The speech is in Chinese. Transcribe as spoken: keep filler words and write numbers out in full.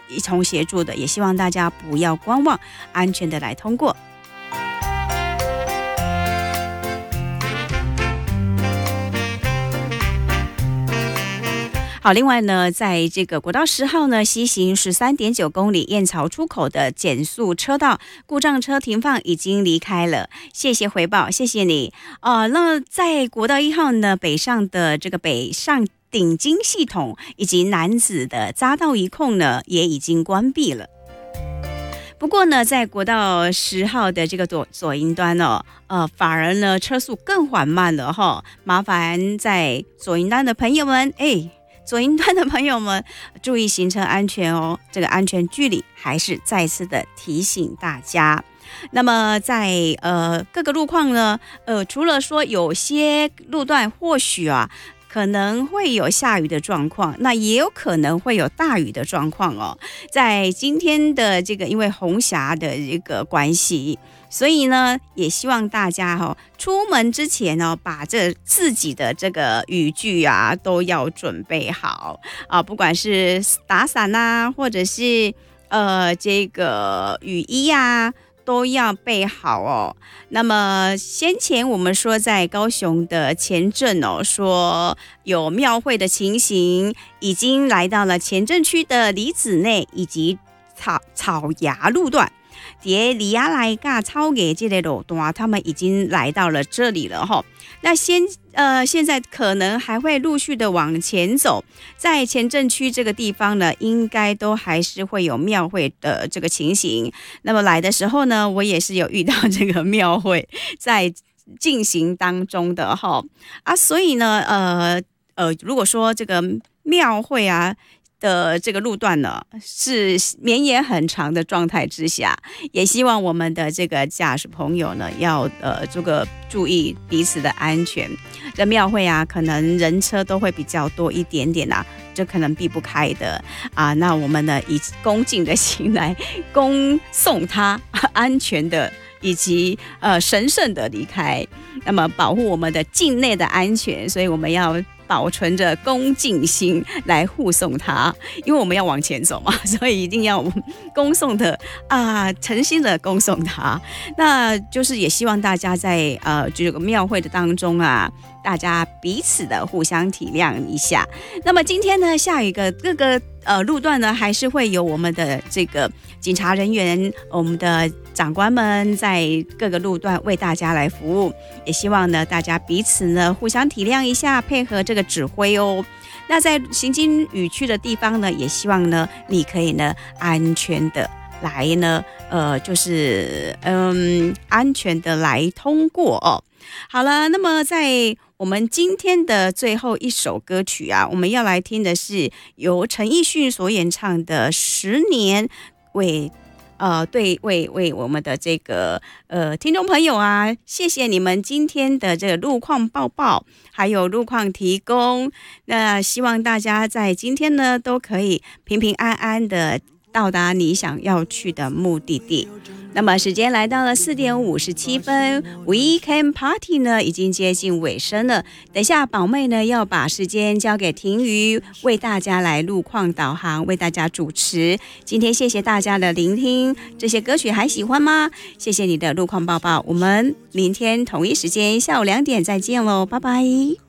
一同协助的，也希望大家不要观望，安全的来通过。好，另外呢，在这个国道十号呢，西行十三点九公里燕巢出口的减速车道，故障车停放已经离开了，谢谢回报，谢谢你。呃，那在国道一号呢，北上的这个北上顶金系统以及南子的匝道一控呢，也已经关闭了。不过呢，在国道十号的这个左左营端哦，呃，反而呢车速更缓慢了哈，麻烦在左营端的朋友们，哎。左营端的朋友们注意行车安全哦，这个安全距离还是再次的提醒大家。那么在呃各个路况呢，呃除了说有些路段或许啊可能会有下雨的状况，那也有可能会有大雨的状况哦。在今天的这个因为红霞的这个关系，所以呢，也希望大家哈、哦、出门之前呢、哦，把这自己的这个雨具啊都要准备好啊，不管是打伞啊，或者是呃这个雨衣啊。都要备好哦。那么先前我们说在高雄的前镇哦，说有庙会的情形，已经来到了前镇区的李子内以及草草芽路段。在里亚来噶超给这类路段，他们已经来到了这里了哈。那先呃，现在可能还会陆续的往前走，在前镇区这个地方呢，应该都还是会有庙会的这个情形。那么来的时候呢，我也是有遇到这个庙会在进行当中的哈啊，所以呢，呃呃，如果说这个庙会啊。的这个路段呢是绵延很长的状态之下，也希望我们的这个驾驶朋友呢要呃这个注意彼此的安全。这庙会啊，可能人车都会比较多一点点啊，这可能避不开的啊。那我们呢以恭敬的心来恭送他安全的以及呃神圣的离开，那么保护我们的境内的安全，所以我们要保存着恭敬心来护送他，因为我们要往前走嘛，所以一定要恭送的啊，诚心的恭送他。那就是也希望大家在呃这个庙会的当中啊，大家彼此的互相体谅一下。那么今天呢，下一个各个呃路段呢，还是会有我们的这个警察人员，我们的长官们在各个路段为大家来服务，也希望呢大家彼此呢互相体谅一下，配合这个指挥哦。那在行经雨区的地方呢，也希望呢你可以呢安全的来呢，呃，就是嗯安全的来通过哦。好了，那么在我们今天的最后一首歌曲啊，我们要来听的是由陈奕迅所演唱的《十年》，为呃，对，为为我们的这个呃听众朋友啊，谢谢你们今天的这个路况报报，还有路况提供。那希望大家在今天呢，都可以平平安安的到达你想要去的目的地。那么时间来到了四点五十七分 ，Weekend Party 呢已经接近尾声了。等一下，宝妹呢要把时间交给婷瑜，为大家来路况导航，为大家主持。今天谢谢大家的聆听，这些歌曲还喜欢吗？谢谢你的路况报报，我们明天同一时间下午两点再见喽，拜拜。